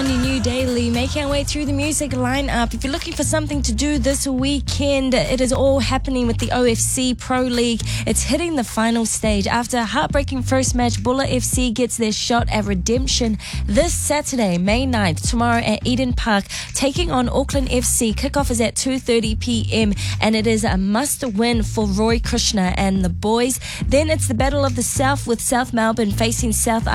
on your new daily, making our way through the music lineup. If you're looking for something to do this weekend, it is all happening with the OFC Pro League. It's hitting the final stage. After a heartbreaking first match, Bulla FC gets their shot at redemption this Saturday, May 9th, tomorrow at Eden Park, taking on Auckland FC. Kickoff is at 2:30 p.m. and it is a must-win for Roy Krishna and the boys. Then it's the Battle of the South with South Melbourne facing South